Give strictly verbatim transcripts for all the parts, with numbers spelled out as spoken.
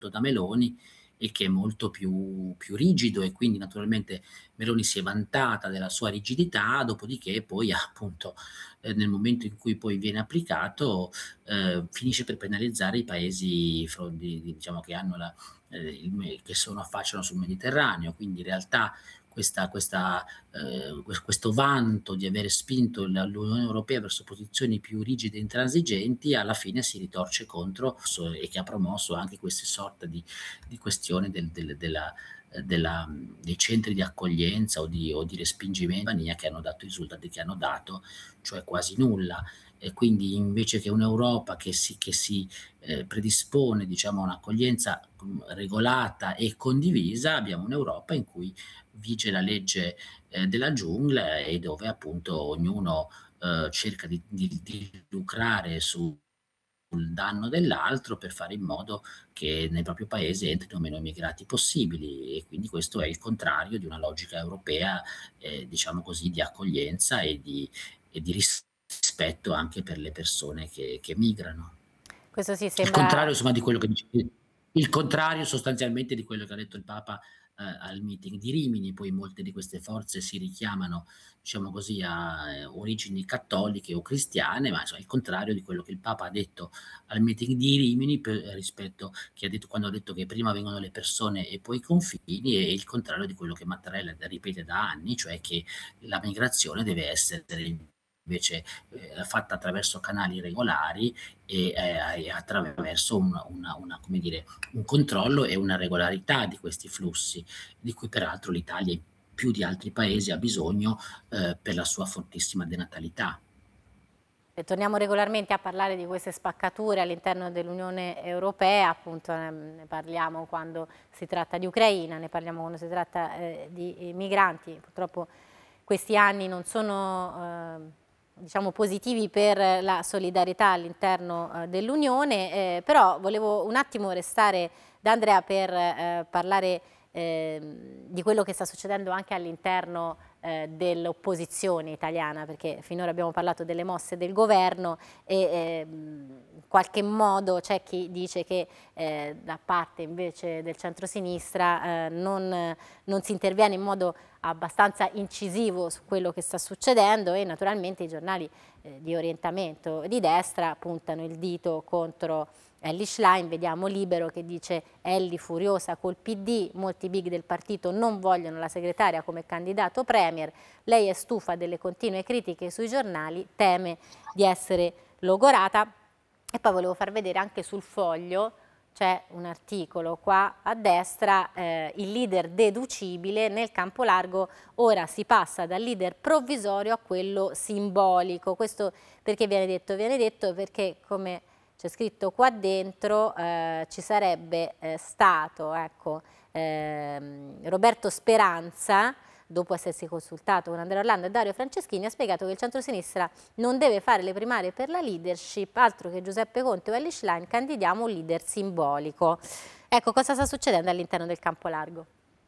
da Meloni e che è molto più più rigido e quindi naturalmente Meloni si è vantata della sua rigidità, dopodiché poi appunto, ehm, nel momento in cui poi viene applicato, ehm, finisce per penalizzare i paesi fro di di diciamo che hanno la ehm, il me che sono affacciano sul Mediterraneo. Quindi in realtà questa questa ehm, ques questo vanto di avere spinto la l'Unione Europea verso posizioni più rigide e intransigenti, alla fine si ritorce contro so e che ha promosso anche queste sorta di di questione del del della ehm, della mhmm, dei centri di accoglienza o di o di respingime che hanno dato i risultati che hanno dato, cioè quasi nulla. E quindi invece che un'Europa che si che si, ehm, predispone diciamo a un'accoglienza, mhmm, regolata e condivisa, abbiamo un'Europa in cui vige la legge, ehm, della giungla e dove appunto ognuno, uhm, cerca di di di lucrare sul danno dell'altro per fare in modo che nel proprio paese entrino meno immigrati possibili e quindi questo è il contrario di una logica europea, ehm, diciamo così, di accoglienza e di e di rispetto anche per le persone che che migrano. Questo sì Il sembra contrario insomma di quello che dicevi il contrario sostanzialmente di quello che ha detto il Papa, ehm, al meeting di Rimini, poi molte di queste forze si richiamano, diciamo così, a, ehm, origini cattoliche o cristiane, ma inso il contrario di quello che il Papa ha detto al meeting di Rimini pe rispetto che ha detto quando ha detto che prima vengono le persone e poi i confini, è il contrario di quello che Mattarella da ripete da anni, cioè che la migrazione deve essere invece, ehm, fatta attraverso canali regolari e, ehm, e attraverso un una una come dire, un controllo e una regolarità di questi flussi, di cui peraltro l'Italia più di altri paesi ha bisogno, ehm, per la sua fortissima denatalità. E torniamo regolarmente a parlare di queste spaccature all'interno dell'Unione Europea, appunto, ehm, ne parliamo quando si tratta di Ucraina, ne parliamo quando si tratta, ehm, di, ehm, migranti. Purtroppo questi anni non sono, ehm, diciamo positivi per la solidarietà all'interno, ehm, dell'Unione, ehm, però volevo un attimo restare da Andrea per, ehm, parlare, ehm, di quello che sta succedendo anche all'interno, ehm, dell'opposizione italiana, perché finora abbiamo parlato delle mosse del governo e, ehm, in qualche modo c'è chi dice che, ehm, da parte invece del centrosinistra, ehm, non non si interviene in modo abbastanza incisivo su quello che sta succedendo e naturalmente i giornali, ehm, di orientamento di destra puntano il dito contro Elly Schlein. Vediamo Libero che dice: "Elly furiosa col P D, molti big del partito non vogliono la segretaria come candidato premier, lei è stufa delle continue critiche sui giornali, teme di essere logorata". E poi volevo far vedere anche sul Foglio, c'è un articolo qua a destra, ehm, il leader deducibile nel campo largo, ora si passa dal leader provvisorio a quello simbolico. Questo perché viene detto? Viene detto perché, come c'è scritto qua dentro, ehm, ci sarebbe, ehm, stato, ecco, ehm, Roberto Speranza, dopo essersi consultato con Andrea Orlando e Dario Franceschini, ha spiegato che il centrosinistra non deve fare le primarie per la leadership, altro che Giuseppe Conte o Elly Schlein, candidiamo un leader simbolico. Ecco, cosa sta succedendo all'interno del campo largo?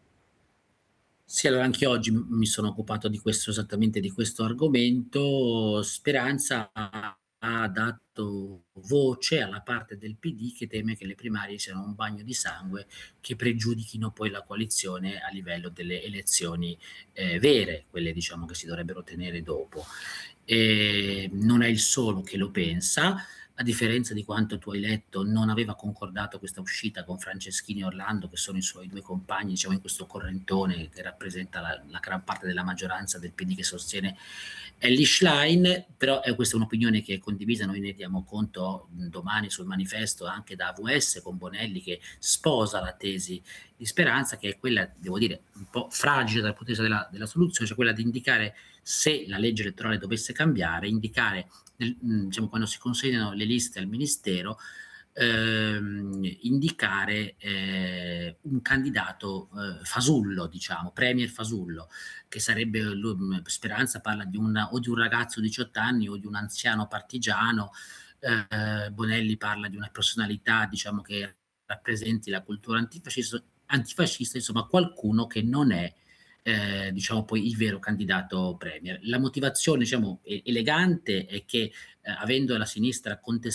Sì, allora anch'io oggi m mi sono occupato di questo esattamente di questo argomento. Speranza ha ha dato voce alla parte del P D che teme che le primarie siano un bagno di sangue che pregiudichino poi la coalizione a livello delle elezioni, ehm, vere, quelle diciamo che si dovrebbero tenere dopo. Ehm, non è il solo che lo pensa, a differenza di quanto tu hai letto, non aveva concordato questa uscita con Franceschini e Orlando, che sono i suoi due compagni, diciamo in questo correntone che rappresenta la la gran parte della maggioranza del P D che sostiene Elly Schlein, però è questa è un'opinione che è condivisa, noi ne diamo conto, mhmm, domani sul manifesto anche da A V S con Bonelli che sposa la tesi di Speranza, che è quella, devo dire, un po' fragile dal punto di vista della della soluzione, cioè quella di indicare se la legge elettorale dovesse cambiare, indicare nel mhmm, diciamo quando si consegnano le liste al ministero, ehm, indicare, ehm, un candidato, ehm, fasullo diciamo, premier fasullo, che sarebbe lu mhmm, Speranza parla di un o di un ragazzo di diciotto anni o di un anziano partigiano, ehm, Bonelli parla di una personalità diciamo che rappresenti la cultura antifascisto antifascista, insomma qualcuno che non è, ehm, diciamo poi il vero candidato premier. La motivazione diciamo e elegante è che, ehm, avendo la sinistra contes